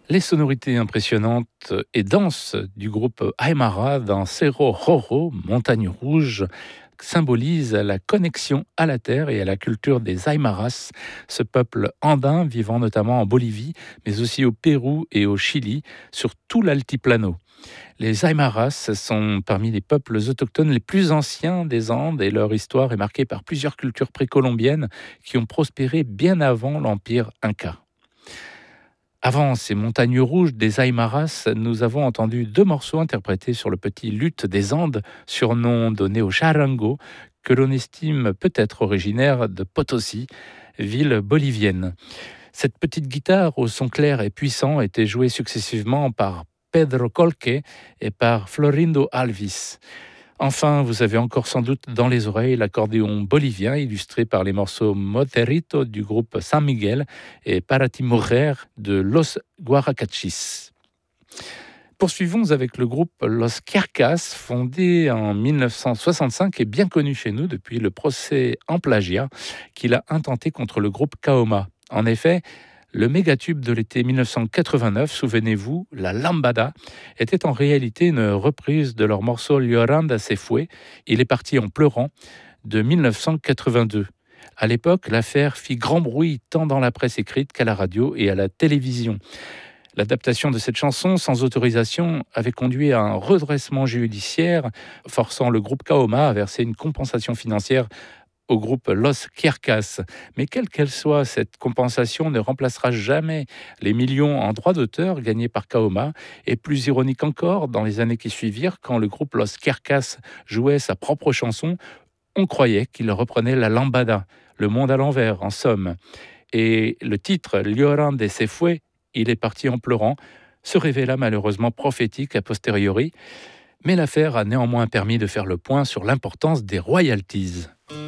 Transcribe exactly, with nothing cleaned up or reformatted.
Les sonorités impressionnantes et denses du groupe Aymara dans Cerro Roro, Montagne Rouge, symbolisent la connexion à la terre et à la culture des Aymaras, ce peuple andin vivant notamment en Bolivie, mais aussi au Pérou et au Chili, sur tout l'altiplano. Les Aymaras sont parmi les peuples autochtones les plus anciens des Andes et leur histoire est marquée par plusieurs cultures précolombiennes qui ont prospéré bien avant l'empire inca. Avant ces montagnes rouges des Aymaras, nous avons entendu deux morceaux interprétés sur le petit luth des Andes, surnom donné au charango, que l'on estime peut-être originaire de Potosi, ville bolivienne. Cette petite guitare au son clair et puissant était jouée successivement par Pedro Colque et par Florindo Alvis. Enfin, vous avez encore sans doute dans les oreilles l'accordéon bolivien illustré par les morceaux Moterito du groupe San Miguel et Para ti Mujer de Los Guaracachis. Poursuivons avec le groupe Los Quercas, fondé en mille neuf cent soixante-cinq et bien connu chez nous depuis le procès en plagiat qu'il a intenté contre le groupe Kaoma. En effet, le mégatube de l'été mille neuf cent quatre-vingt-neuf, souvenez-vous, la Lambada, était en réalité une reprise de leur morceau Lloranda se fue, Il est parti en pleurant, de mille neuf cent quatre-vingt-deux. À l'époque, l'affaire fit grand bruit tant dans la presse écrite qu'à la radio et à la télévision. L'adaptation de cette chanson, sans autorisation, avait conduit à un redressement judiciaire, forçant le groupe Kaoma à verser une compensation financière au groupe Los Quercas. Mais quelle qu'elle soit, cette compensation ne remplacera jamais les millions en droits d'auteur gagnés par Kaoma. Et plus ironique encore, dans les années qui suivirent, quand le groupe Los Quercas jouait sa propre chanson, on croyait qu'il reprenait la lambada, le monde à l'envers, en somme. Et le titre Lloranda se fue, Il est parti en pleurant, se révéla malheureusement prophétique a posteriori. Mais l'affaire a néanmoins permis de faire le point sur l'importance des royalties.